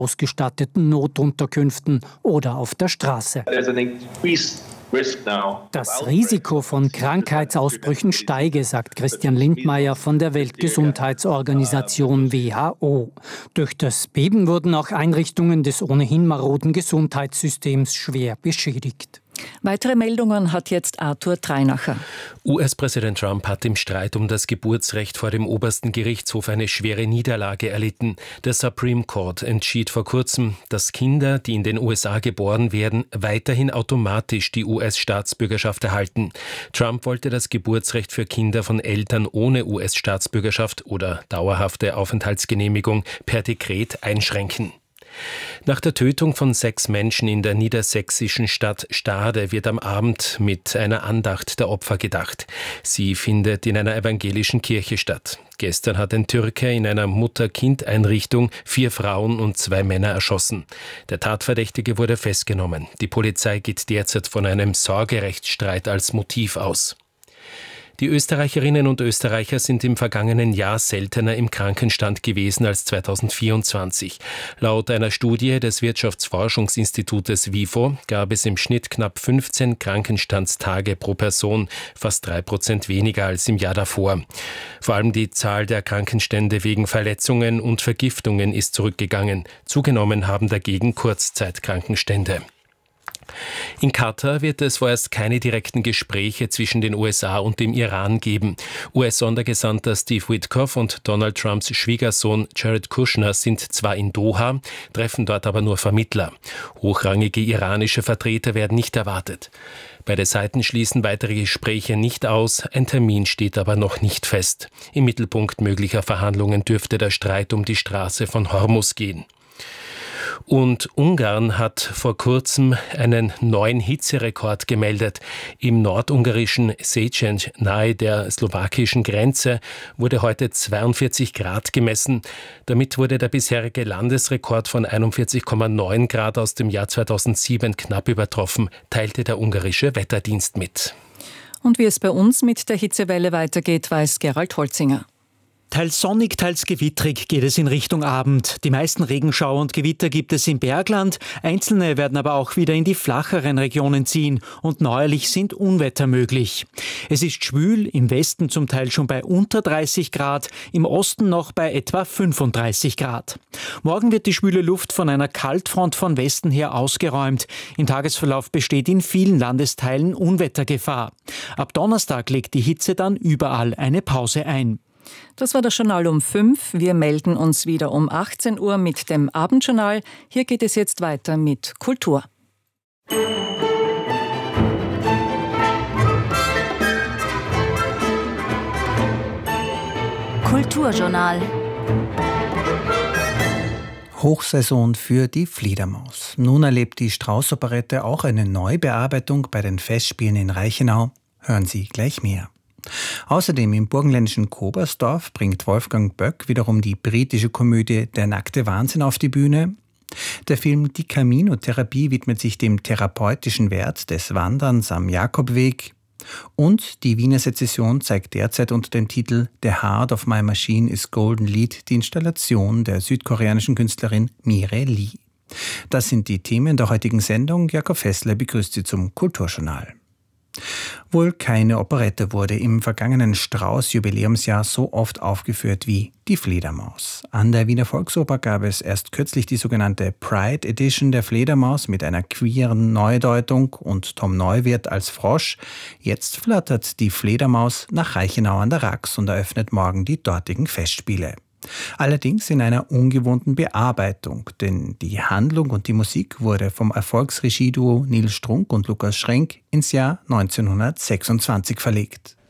ausgestatteten Notunterkünften oder auf der Straße. Das Risiko von Krankheitsausbrüchen steige, sagt Christian Lindmeier von der Weltgesundheitsorganisation WHO. Durch das Beben wurden auch Einrichtungen des ohnehin maroden Gesundheitssystems schwer beschädigt. Weitere Meldungen hat jetzt Arthur Treinacher. US-Präsident Trump hat im Streit um das Geburtsrecht vor dem obersten Gerichtshof eine schwere Niederlage erlitten. Der Supreme Court entschied vor kurzem, dass Kinder, die in den USA geboren werden, weiterhin automatisch die US-Staatsbürgerschaft erhalten. Trump wollte das Geburtsrecht für Kinder von Eltern ohne US-Staatsbürgerschaft oder dauerhafte Aufenthaltsgenehmigung per Dekret einschränken. Nach der Tötung von 6 Menschen in der niedersächsischen Stadt Stade wird am Abend mit einer Andacht der Opfer gedacht. Sie findet in einer evangelischen Kirche statt. Gestern hat ein Türke in einer Mutter-Kind-Einrichtung 4 Frauen und 2 Männer erschossen. Der Tatverdächtige wurde festgenommen. Die Polizei geht derzeit von einem Sorgerechtsstreit als Motiv aus. Die Österreicherinnen und Österreicher sind im vergangenen Jahr seltener im Krankenstand gewesen als 2024. Laut einer Studie des Wirtschaftsforschungsinstitutes WIFO gab es im Schnitt knapp 15 Krankenstandstage pro Person, fast 3% weniger als im Jahr davor. Vor allem die Zahl der Krankenstände wegen Verletzungen und Vergiftungen ist zurückgegangen. Zugenommen haben dagegen Kurzzeitkrankenstände. In Katar wird es vorerst keine direkten Gespräche zwischen den USA und dem Iran geben. US-Sondergesandter Steve Witkoff und Donald Trumps Schwiegersohn Jared Kushner sind zwar in Doha, treffen dort aber nur Vermittler. Hochrangige iranische Vertreter werden nicht erwartet. Beide Seiten schließen weitere Gespräche nicht aus, ein Termin steht aber noch nicht fest. Im Mittelpunkt möglicher Verhandlungen dürfte der Streit um die Straße von Hormuz gehen. Und Ungarn hat vor kurzem einen neuen Hitzerekord gemeldet. Im nordungarischen Széchenyi nahe der slowakischen Grenze wurde heute 42 Grad gemessen. Damit wurde der bisherige Landesrekord von 41,9 Grad aus dem Jahr 2007 knapp übertroffen, teilte der ungarische Wetterdienst mit. Und wie es bei uns mit der Hitzewelle weitergeht, weiß Gerald Holzinger. Teils sonnig, teils gewittrig geht es in Richtung Abend. Die meisten Regenschauer und Gewitter gibt es im Bergland. Einzelne werden aber auch wieder in die flacheren Regionen ziehen und neuerlich sind Unwetter möglich. Es ist schwül, im Westen zum Teil schon bei unter 30 Grad, im Osten noch bei etwa 35 Grad. Morgen wird die schwüle Luft von einer Kaltfront von Westen her ausgeräumt. Im Tagesverlauf besteht in vielen Landesteilen Unwettergefahr. Ab Donnerstag legt die Hitze dann überall eine Pause ein. Das war das Journal um 5. Wir melden uns wieder um 18 Uhr mit dem Abendjournal. Hier geht es jetzt weiter mit Kultur. Kulturjournal. Hochsaison für die Fledermaus. Nun erlebt die Strauß-Operette auch eine Neubearbeitung bei den Festspielen in Reichenau. Hören Sie gleich mehr. Außerdem im burgenländischen Kobersdorf bringt Wolfgang Böck wiederum die britische Komödie Der nackte Wahnsinn auf die Bühne. Der Film Die Camino-Therapie widmet sich dem therapeutischen Wert des Wanderns am Jakobweg. Und die Wiener Sezession zeigt derzeit unter dem Titel The Heart of My Machine is Golden Lead die Installation der südkoreanischen Künstlerin Mire Lee. Das sind die Themen der heutigen Sendung. Jakob Fessler begrüßt Sie zum Kulturjournal. Wohl keine Operette wurde im vergangenen Strauß-Jubiläumsjahr so oft aufgeführt wie Die Fledermaus. An der Wiener Volksoper gab es erst kürzlich die sogenannte Pride Edition der Fledermaus mit einer queeren Neudeutung und Tom Neuwirth als Frosch. Jetzt flattert die Fledermaus nach Reichenau an der Rax und eröffnet morgen die dortigen Festspiele. Allerdings in einer ungewohnten Bearbeitung, denn die Handlung und die Musik wurde vom Erfolgsregieduo Nils Strunk und Lukas Schrenk ins Jahr 1926 verlegt.